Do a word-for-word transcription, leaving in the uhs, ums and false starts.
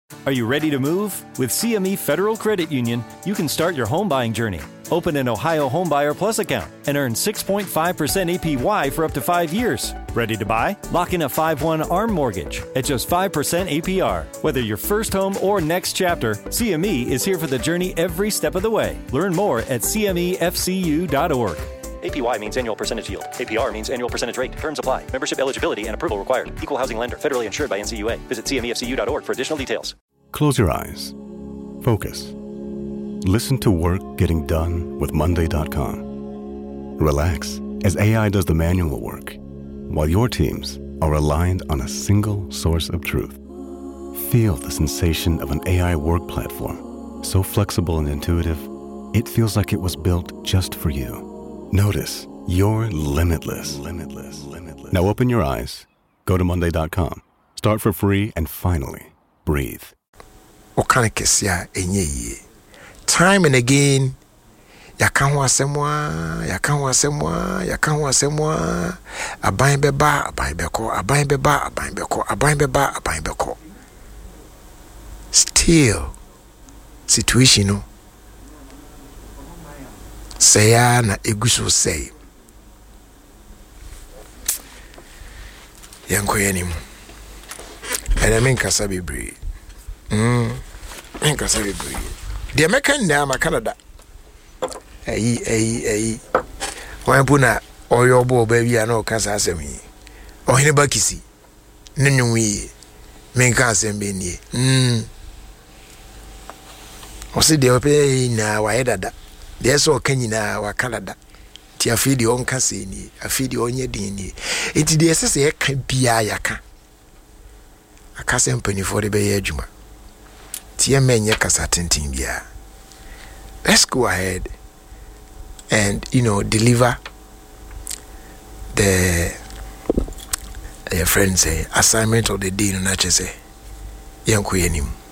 Are you ready to move? With C M E Federal Credit Union, you can start your home buying journey. Open an Ohio Homebuyer Plus account and earn six point five percent A P Y for up to five years. Ready to buy? Lock in a five one ARM mortgage at just five percent A P R. Whether your first home or next chapter, C M E is here for the journey every step of the way. Learn more at C M E F C U dot org. A P Y means annual percentage yield. A P R means annual percentage rate. Terms apply. Membership eligibility and approval required. Equal housing lender. Federally insured by N C U A. Visit C M E F C U dot org for additional details. Close your eyes. Focus. Listen to work getting done with Monday dot com. Relax as A I does the manual work, while your teams are aligned on a single source of truth. Feel the sensation of an A I work platform, so flexible and intuitive, it feels like it was built just for you. Notice you're limitless. Limitless. Limitless. Now open your eyes, go to Monday dot com, start for free, and finally, breathe. Okanekesia enye. Time and again, yaka ho asemwa, yaka ho asemwa, yaka ho asemwa. Aban beba, aban beko, aban beba, aban beko, aban beba, aban beko. Still, situation no. Saya na eguso say. Yanko yenim. Ene men kasa bebre. Mm. Men kasa bebre. The American name Canada. Ayi ayi ayi. Wan puna oyo bo baby ano kasa asemi. Ohine bakisi. Nenwi. Men kasa mbeni. Mm. Osi de ope na wa edada. De so kanyina wa Canada. Ti afidi on kasa ni, afidi onye din ni. Enti de sese e kan bia yaka. Akasa mpani for de be adwuma. Ti menye kasa tintin bia. Let's go ahead and, you know, deliver the your friends say assignment of the day no na che say yanko yanim.